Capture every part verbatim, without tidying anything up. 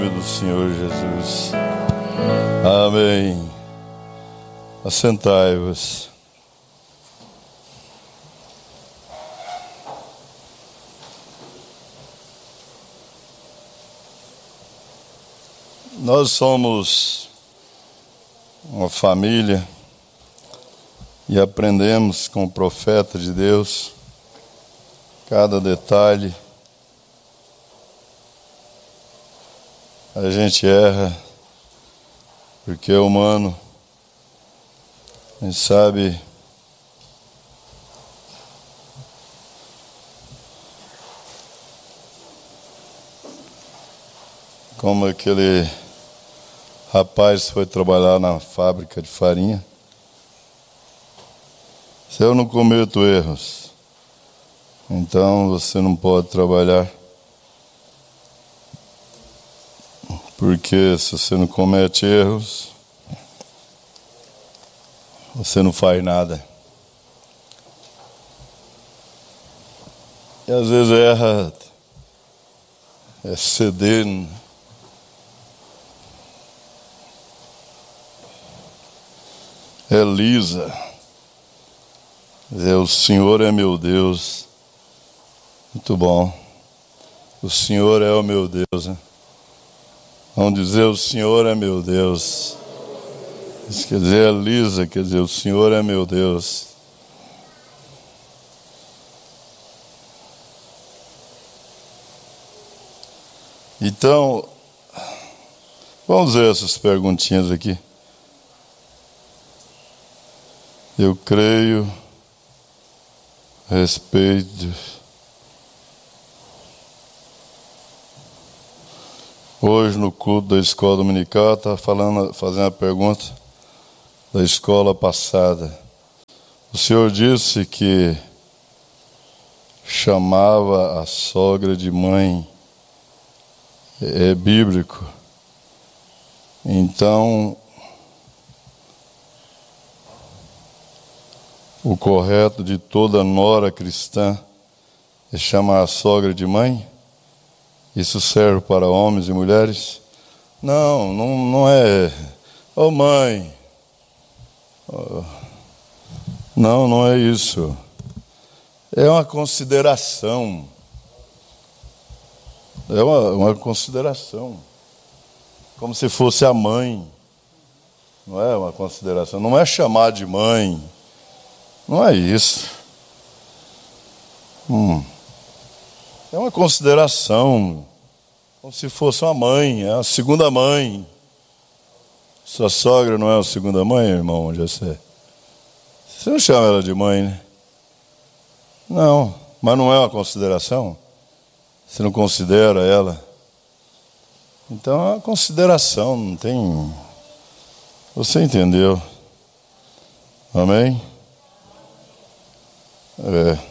Do Senhor Jesus. Amém. Assentai-vos. Nós somos uma família e aprendemos com o profeta de Deus cada detalhe. A gente erra, porque é humano. A gente sabe como aquele rapaz foi trabalhar na fábrica de farinha. Se eu não cometo erros, então você não pode trabalhar. Porque se você não comete erros, você não faz nada. E às vezes erra, é ceder. É lisa. É, o Senhor é meu Deus. Muito bom. O Senhor é o meu Deus, né? Vamos dizer, o Senhor é meu Deus. Isso quer dizer, é lisa, quer dizer, o Senhor é meu Deus. Então, vamos ver essas perguntinhas aqui. Eu creio, respeito. Hoje no culto da escola dominical está falando, fazendo a pergunta da escola passada. O senhor disse que chamava a sogra de mãe. É bíblico. Então, o correto de toda nora cristã é chamar a sogra de mãe? Isso serve para homens e mulheres? Não, não, não é. Ô oh, mãe. Oh. Não, não é isso. É uma consideração. É uma, uma consideração. Como se fosse a mãe. Não é uma consideração. Não é chamar de mãe. Não é isso. Hum. É uma consideração, como se fosse uma mãe, é a segunda mãe. Sua sogra não é a segunda mãe, irmão, já sei. Você não chama ela de mãe, né? Não, mas não é uma consideração? Você não considera ela? Então é uma consideração, não tem... Você entendeu? Amém? É...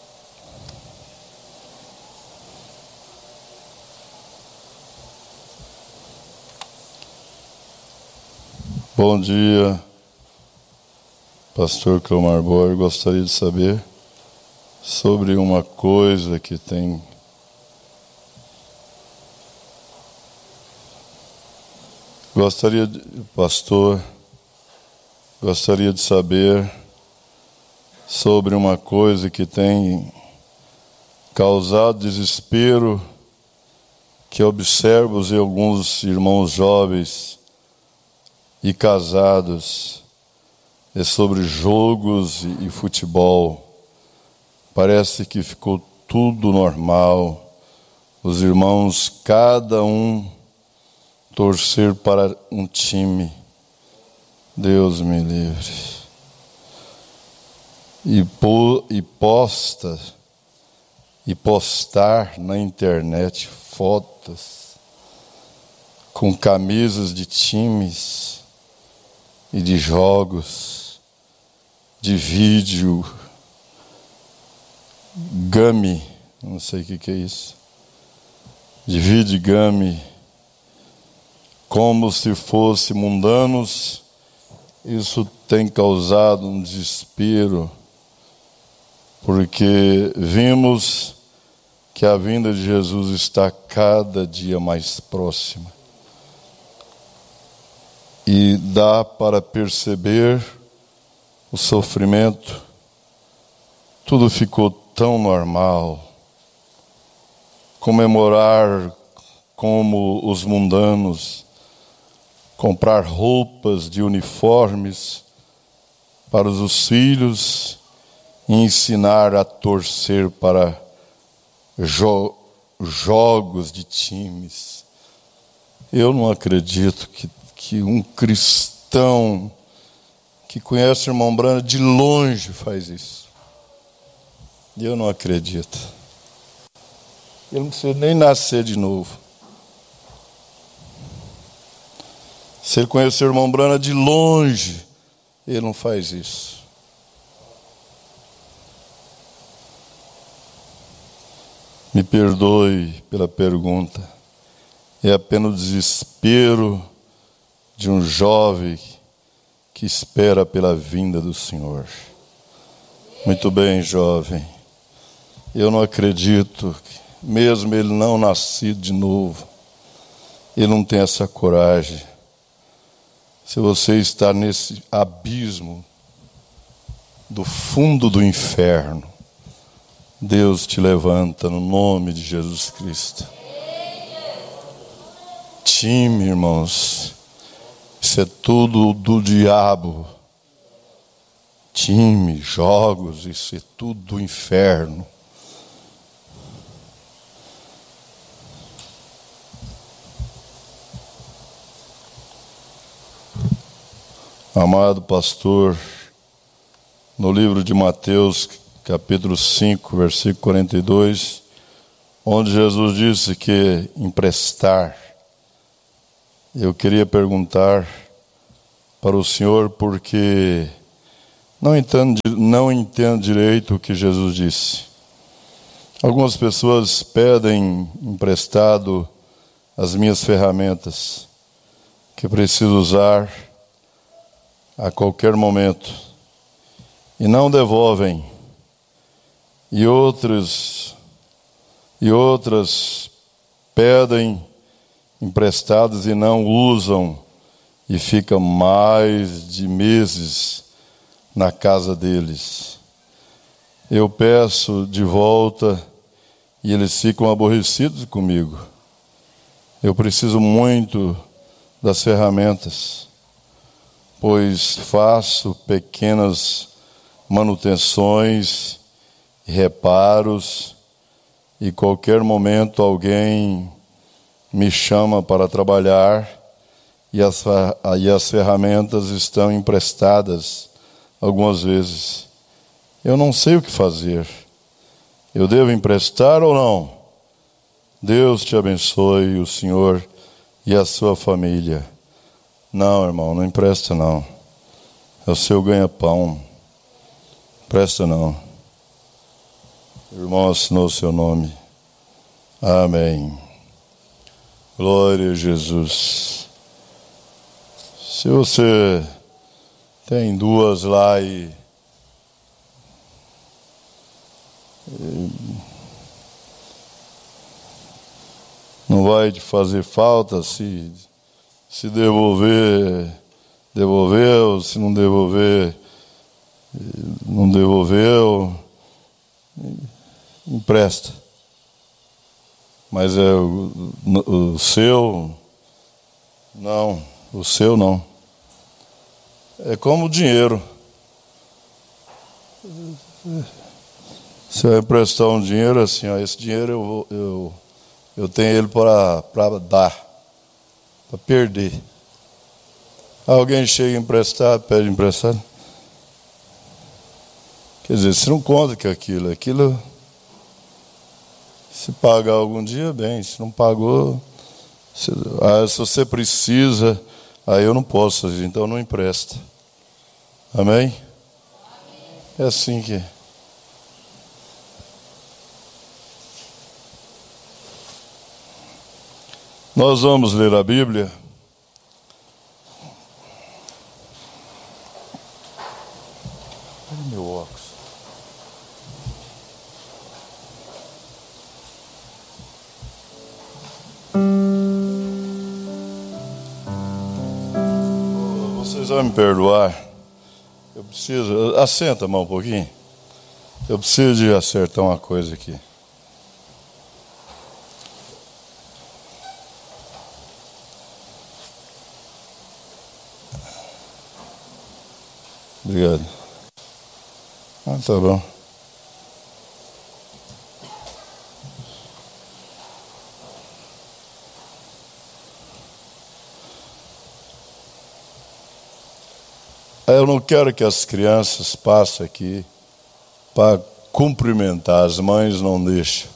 Bom dia, pastor Cleomar Borg. Gostaria de saber sobre uma coisa que tem gostaria de, pastor, gostaria de saber sobre uma coisa que tem causado desespero, que observo em alguns irmãos jovens e casados, é sobre jogos e, e futebol. Parece que ficou tudo normal. Os irmãos, cada um torcer para um time. Deus me livre. E, po, e posta, e postar na internet fotos com camisas de times e de jogos, de vídeo, game, não sei o que, que é isso, de vídeo game, como se fosse mundanos. Isso tem causado um desespero, porque vimos que a vinda de Jesus está cada dia mais próxima. e dá para perceber o sofrimento. Tudo ficou tão normal. Comemorar como os mundanos, comprar roupas de uniformes para os filhos e ensinar a torcer para jo- jogos de times. Eu não acredito que, que um cristão que conhece o irmão Brana de longe faz isso. Eu não acredito. Ele não precisa nem nascer de novo. Se ele conhecer o irmão Brana de longe, ele não faz isso. Me perdoe pela pergunta. É apenas o desespero de um jovem que espera pela vinda do Senhor. Muito bem, jovem. Eu não acredito, mesmo ele não nascido de novo, ele não tem essa coragem. Se você está nesse abismo do fundo do inferno, Deus te levanta no nome de Jesus Cristo. Time, irmãos, isso é tudo do diabo. Time, jogos, isso é tudo do inferno. Amado pastor, no livro de Mateus, capítulo cinco, versículo quarenta e dois, onde Jesus disse que emprestar, eu queria perguntar para o senhor, porque não entendo, não entendo direito o que Jesus disse. Algumas pessoas pedem emprestado as minhas ferramentas, que preciso usar a qualquer momento, e não devolvem, e outros e outras pedem emprestados e não usam, e ficam mais de meses na casa deles. Eu peço de volta e eles ficam aborrecidos comigo. Eu preciso muito das ferramentas, pois faço pequenas manutenções, reparos, e qualquer momento alguém me chama para trabalhar e as, e as ferramentas estão emprestadas algumas vezes. Eu não sei o que fazer. Eu devo emprestar ou não? Deus te abençoe, o Senhor e a sua família. Não, irmão, não empresta não. É o seu ganha-pão. Presta não. O irmão assinou o seu nome. Amém. Glória a Jesus. Se você tem duas lá e, e não vai te fazer falta, se Se devolver, devolveu. Se não devolver, não devolveu. Empresta. Mas é o, o seu, não. O seu não. É como o dinheiro. Você vai emprestar um dinheiro assim, ó, esse dinheiro eu, vou, eu, eu tenho ele para para dar. Para perder. Alguém chega emprestado, pede emprestado. Quer dizer, você não conta que aquilo, aquilo, se pagar algum dia, bem, se não pagou, se, ah, se você precisa, aí eu não posso, então não empresta. Amém? É assim que é. Nós vamos ler a Bíblia. Olha meu óculos. Vocês vão me perdoar. Eu preciso... Assenta, mão, um pouquinho. Eu preciso de acertar uma coisa aqui. Obrigado. Ah, tá bom. Eu não quero que as crianças passem aqui para cumprimentar. As mães não deixam.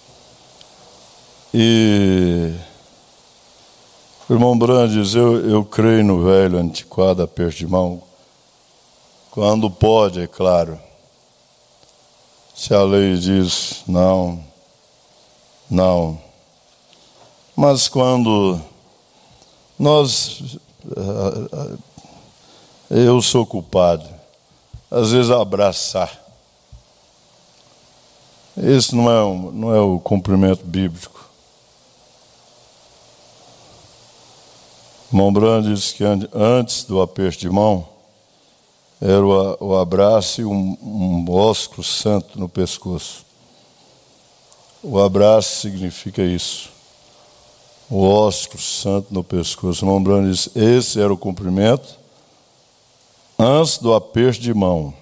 E, irmão Brandes, eu, eu creio no velho antiquado aperto de mão. Quando pode, é claro. Se a lei diz não, não. Mas quando nós... Eu sou culpado. Às vezes abraçar. Esse não é, um, não é o cumprimento bíblico. O irmão Brando disse que antes do aperto de mão, era o, o abraço e um, um ósculo santo no pescoço. O abraço significa isso. O ósculo santo no pescoço. O irmão Brando disse, esse era o cumprimento antes do aperto de mão.